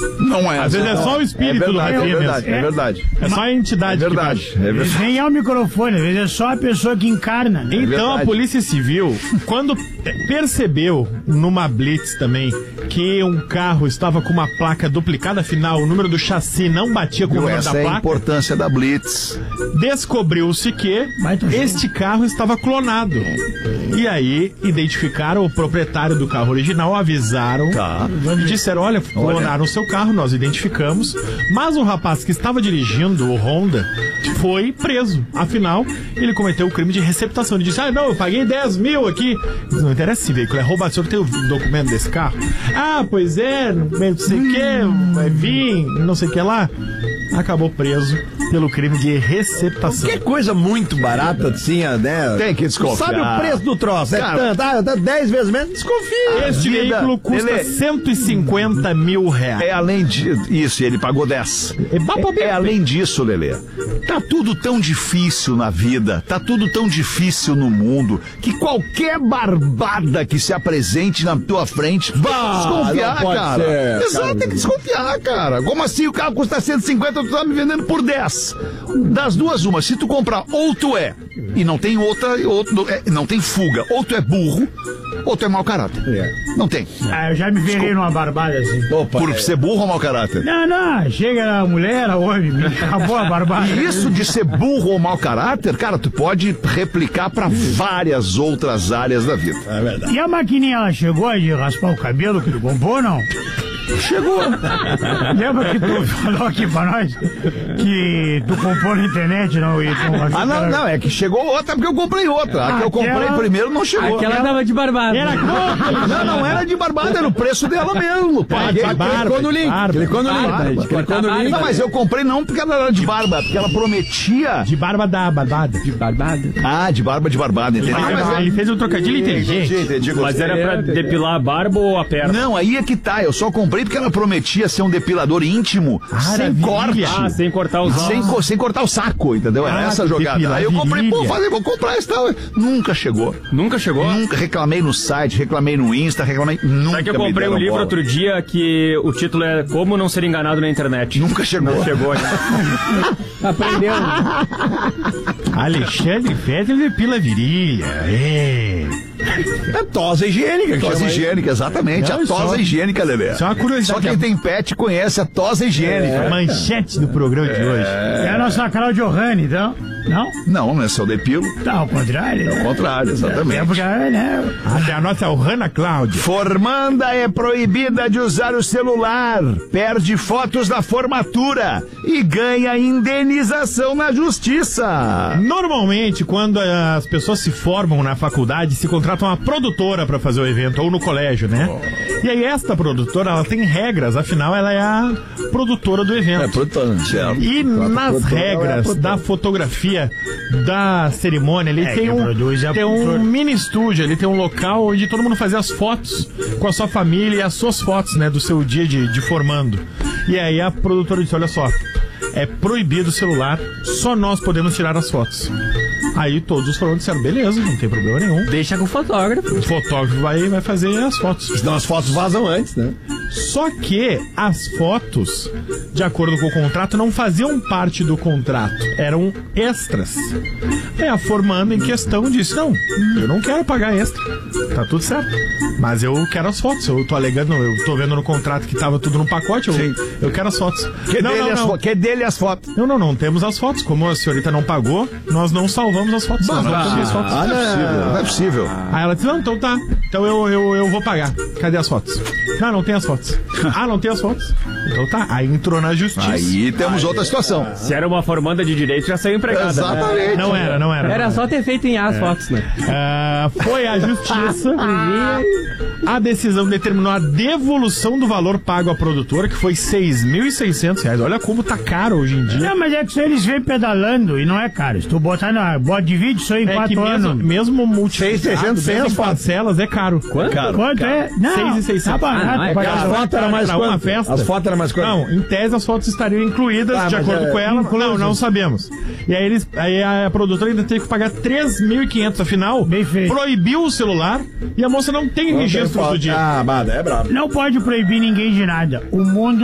Não é. Às vezes é só o espírito do Rafinha mesmo. É verdade. É só a entidade. É verdade. Nem é o microfone, às vezes é só a pessoa que encarna. Então a Polícia Civil, quando percebeu numa blitz também que um carro estava com uma placa duplicada, afinal o número do chassi não batia com o número da Essa é placa, a importância da blitz. descobriu-se que este carro estava clonado. E aí identificaram o proprietário do carro original, avisaram e disseram, olha, clonaram o seu carro, nós identificamos, mas o rapaz que estava dirigindo o Honda foi preso. Afinal, ele cometeu o crime de receptação. Ele disse, não, eu paguei 10 mil aqui. Não interessa esse veículo, é roubado. O senhor tem o documento desse carro? Ah, pois é, não sei o que, vai vir, não sei o que lá. Acabou preso pelo crime de receptação. Que coisa muito barata, assim, né? Tem que desconfiar. Sabe o preço do troço? Cara, Tá 10 vezes menos, desconfia. Este veículo custa 150 mil reais. É além disso, ele pagou 10. É além disso, Lelê. Tá tudo tão difícil na vida, tá tudo tão difícil no mundo, que qualquer barbada que se apresente na tua frente, tem que desconfiar, não pode cara. ser, Exato, cara. tem que desconfiar, cara. Como assim o carro custa 150, tu tá me vendendo por 10? Das duas, uma. Se tu comprar, ou tu é, e não tem não tem fuga, ou tu é burro, ou tu é mau caráter. Não tem. Eu já me verei numa barbada assim. Por ser burro ou mau caráter? Não, chega a mulher, a homem, me acabou a barbada. E isso de ser burro ou mau caráter, cara, tu pode replicar pra várias outras áreas da vida. É verdade. E a maquininha, ela chegou de raspar o cabelo que tu comprou, não? Chegou. Lembra que tu falou aqui pra nós que tu comprou na internet, não? E tu Não, é que chegou outra porque eu comprei outra. A que eu comprei primeiro não chegou. Aquela tava de barbada. Não era de barbada, era o preço dela mesmo. Paguei. Clicou no link. Clicou no link. Não, mas eu comprei não porque ela era de barba, porque ela prometia. De barba da barbada. De barbada. Ah, de barbada, entendeu? Ele fez um trocadilho inteligente. Entendi, Mas era pra depilar a barba ou a perna? Não, aí é que tá. Eu só comprei porque ela prometia ser um depilador íntimo, sem corte. Sem cortar os ossos. Sem cortar o saco, entendeu? Era essa a jogada. Aí eu comprei, vou comprar esse tal. Nunca chegou. Nunca chegou? Nunca. Reclamei no site, reclamei no Insta, nunca. Sabe que eu comprei um livro outro dia que o título é Como Não Ser Enganado na Internet. Nunca chegou. Não chegou, né? aprendeu. Alexandre Fetter depila a virilha. É tosa higiênica. Tosa higiênica, exatamente. Não, a tosa higiênica, Lelê. Isso é uma curiosidade. Só quem tem pet conhece a tosa higiênica. Manchete do programa de hoje. É a nossa Cláudia Johanne, então? Não? Não é só depilo. Tá, ao contrário. Ao contrário, exatamente. É porque, né? A nossa Ohana Cláudia. Formanda é proibida de usar o celular, perde fotos da formatura e ganha indenização na justiça. Normalmente, quando as pessoas se formam na faculdade, se contratam uma produtora para fazer o evento, ou no colégio, né? E aí esta produtora, ela tem regras, afinal ela é a produtora do evento. É produtora, certo. E nas regras da fotografia da cerimônia, ele tem um mini estúdio, ele tem um local onde todo mundo fazia as fotos com a sua família e as suas fotos, né, do seu dia de formando. E aí a produtora disse, olha só, é proibido o celular, só nós podemos tirar as fotos. Aí todos os foram disseram, beleza, não tem problema nenhum. Deixa com o fotógrafo. O fotógrafo vai fazer as fotos. Senão as fotos vazam antes, né? Só que as fotos, de acordo com o contrato, não faziam parte do contrato. Eram extras. Aí a formanda em questão disse, não, eu não quero pagar extra. Tá tudo certo. Mas eu quero as fotos. Eu tô alegando, eu tô vendo no contrato que tava tudo no pacote, eu quero as fotos. Que dele as fotos? Não temos as fotos. Como a senhorita não pagou, nós não salvamos as fotos. Não é possível. Aí ela disse, não, então tá. Então eu vou pagar. Cadê as fotos? Não tem as fotos. Não tem as fotos? Então tá. Aí entrou na justiça. Aí temos outra situação. Se era uma formanda de direito, já saiu empregada. Exatamente. Né? Não era. Era só ter feito em as fotos, né? Foi a justiça. A decisão determinou a devolução do valor pago à produtora, que foi R$6.600. Olha como tá caro hoje em dia. Não, mas é que eles vêm pedalando e não é caro. Se tu botar divide isso aí em 4 anos. Mesmo multiplicado, em parcelas, é caro. Quanto é? Não, 6.600. tá barato. As fotos eram mais uma festa. As fotos eram mais quanto? Não, em tese as fotos estariam incluídas, de acordo com ela. Não sabemos. E aí a produtora ainda teve que pagar R$3.500, afinal, proibiu o celular e a moça não tem registro do dia. É brabo. Não pode proibir ninguém de nada. O mundo